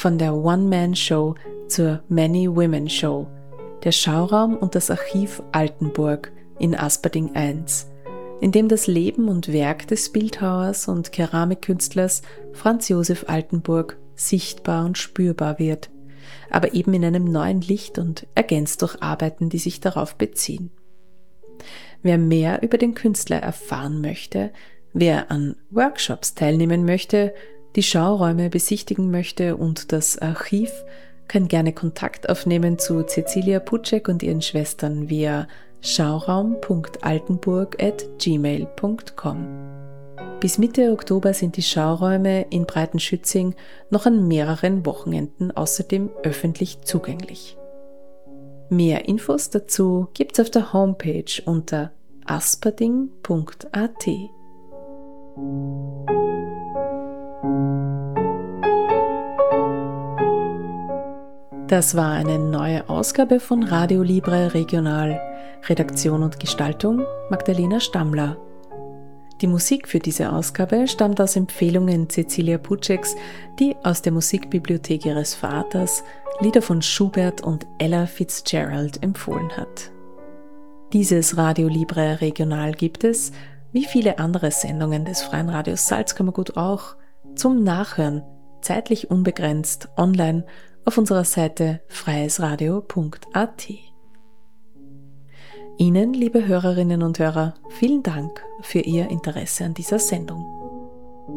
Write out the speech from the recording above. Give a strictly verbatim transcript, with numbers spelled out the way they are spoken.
von der One-Man-Show zur Many-Women-Show, der Schauraum und das Archiv Altenburg in Asperding eins, in dem das Leben und Werk des Bildhauers und Keramikkünstlers Franz Josef Altenburg sichtbar und spürbar wird, aber eben in einem neuen Licht und ergänzt durch Arbeiten, die sich darauf beziehen. Wer mehr über den Künstler erfahren möchte, wer an Workshops teilnehmen möchte, die Schauräume besichtigen möchte und das Archiv, kann gerne Kontakt aufnehmen zu Cecilia Putschek und ihren Schwestern via schauraum punkt altenburg at gmail punkt com. Bis Mitte Oktober sind die Schauräume in Breitenschützing noch an mehreren Wochenenden außerdem öffentlich zugänglich. Mehr Infos dazu gibt's auf der Homepage unter asperding punkt a t. Das war eine neue Ausgabe von Radio Libre Regional. Redaktion und Gestaltung Magdalena Stammler. Die Musik für diese Ausgabe stammt aus Empfehlungen Cecilia Putscheks, die aus der Musikbibliothek ihres Vaters Lieder von Schubert und Ella Fitzgerald empfohlen hat. Dieses Radio Libre Regional gibt es, wie viele andere Sendungen des Freien Radios Salzkammergut auch, zum Nachhören, zeitlich unbegrenzt, online auf unserer Seite freiesradio punkt a t. Ihnen, liebe Hörerinnen und Hörer, vielen Dank für Ihr Interesse an dieser Sendung.